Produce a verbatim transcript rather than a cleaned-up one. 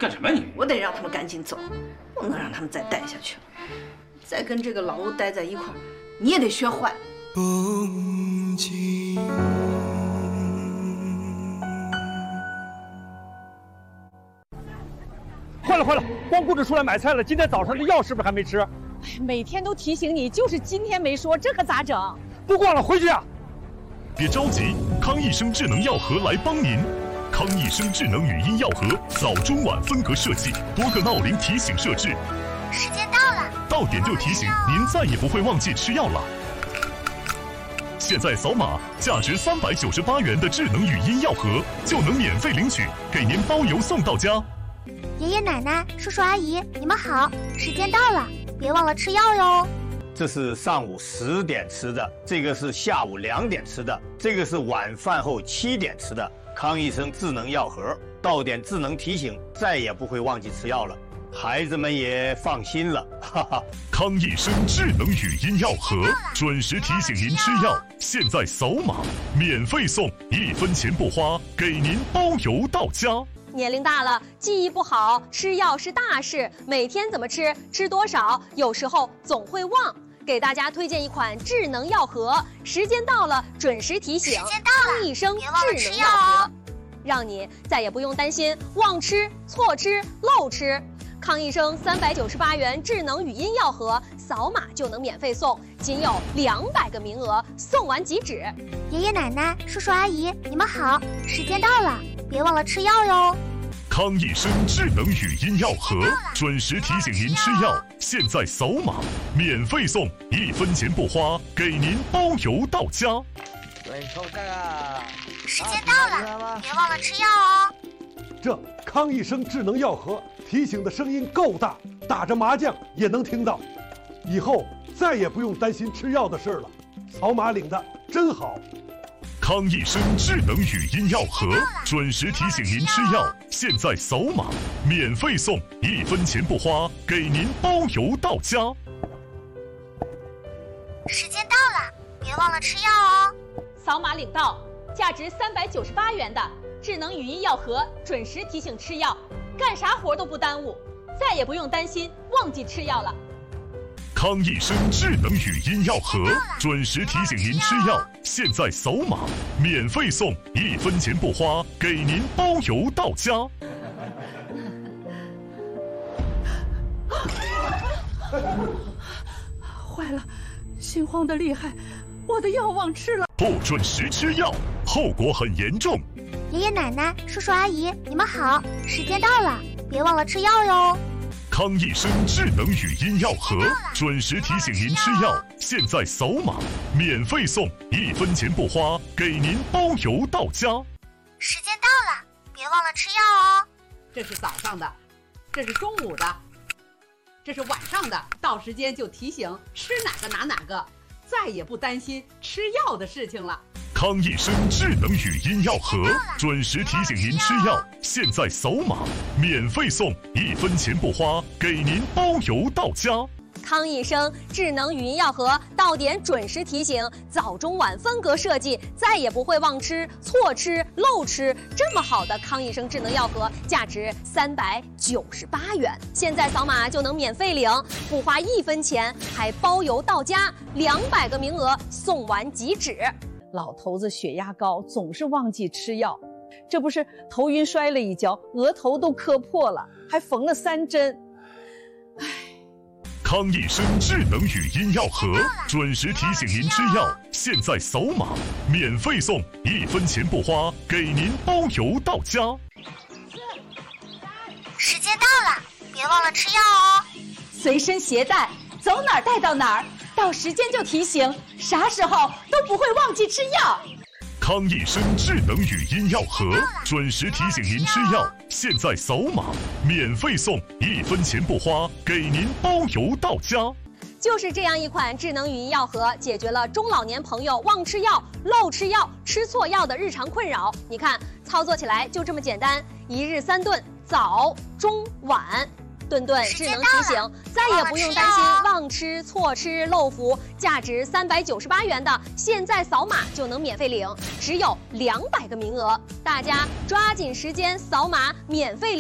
干什么你？ 我得让他们赶紧走，不能让他们再待下去了。再跟这个老欧待在一块儿，你也得学坏。风景。 坏了坏了，光顾着出来买菜了，今天早上的药是不是还没吃？ 每天都提醒你，就是今天没说，这可咋整？ 不逛了，回去啊！ 别着急，康益生智能药盒来帮您。康益生智能语音药盒，早中晚分隔设计，多个闹铃提醒设置。 时间到了， 到点就提醒，您再也不会忘记吃药了。现在扫码，价值三百九十八元的智能语音药盒就能免费领取，给您包邮送到家。 爷爷奶奶、叔叔阿姨，你们好，时间到了，别忘了吃药哟。 这是上午十点吃的，这个是下午两点吃的，这个是晚饭后七点吃的。康益生智能药盒，到点智能提醒，再也不会忘记吃药了，孩子们也放心了，哈哈。 康益生智能语音药盒，准时提醒您吃药，现在扫码免费送，一分钱不花，给您包邮到家。 年龄大了，记忆不好，吃药是大事，每天怎么吃，吃多少，有时候总会忘。给大家推荐一款智能药盒，时间到了准时提醒。 时间到了， 康益生智能药盒，让你再也不用担心忘吃、错吃、漏吃。康益生三百九十八元智能语音药盒，扫码就能免费送，仅有两百个名额，送完即止。 爷爷奶奶、叔叔阿姨，你们好，时间到了，别忘了吃药哟。 康益生智能语音药盒，准时提醒您吃药，现在扫码免费送，一分钱不花，给您包邮到家。 时间到了，别忘了吃药哦。 这康益生智能药盒提醒的声音够大，打着麻将也能听到。以后再也不用担心吃药的事了，扫码领的真好。 康益生智能语音药盒，准时提醒您吃药，现在扫码免费送，一分钱不花，给您包邮到家。 时间到了，别忘了吃药哦。 扫码领到，价值三百九十八元的智能语音药盒，准时提醒吃药，干啥活都不耽误，再也不用担心忘记吃药了。 康益生智能语音药盒，准时提醒您吃药，现在扫码免费送，一分钱不花，给您包邮到家。 坏了，心慌的厉害，我的药忘吃了。 不准时吃药，后果很严重。 爷爷奶奶、叔叔阿姨，你们好，时间到了，别忘了吃药哟。 康益生智能语音药盒，准时提醒您吃药，现在扫码免费送，一分钱不花，给您包邮到家。 时间到了，别忘了吃药哦。 这是早上的，这是中午的，这是晚上的，到时间就提醒吃哪个拿哪个，再也不担心吃药的事情了。 康益生智能语音药盒，准时提醒您吃药，现在扫码免费送，一分钱不花，给您包邮到家。 康益生智能语音药盒，到点准时提醒，早中晚分隔设计，再也不会忘吃、错吃、漏吃。这么好的康益生智能药盒，价值三百九十八元，现在扫码就能免费领，不花一分钱，还包邮到家，两百个名额，送完即止。 老头子血压高，总是忘记吃药，这不是头晕摔了一跤，额头都磕破了，还缝了三针。唉。 康益生智能语音药盒，准时提醒您吃药，现在扫码免费送，一分钱不花，给您包邮到家。 时间到了，别忘了吃药哦。 随身携带，走哪儿带到哪儿，到时间就提醒，啥时候都不会忘记吃药。 康益生智能语音药盒，准时提醒您吃药，现在扫码免费送，一分钱不花，给您包邮到家。 就是这样一款智能语音药盒，解决了中老年朋友忘吃药、漏吃药、吃错药的日常困扰。你看，操作起来就这么简单，一日三顿，早、中、晚。顿顿智能提醒，再也不用担心忘吃、错吃、漏服。价值三百九十八元的，现在扫码就能免费领，只有两百个名额，大家抓紧时间扫码免费领。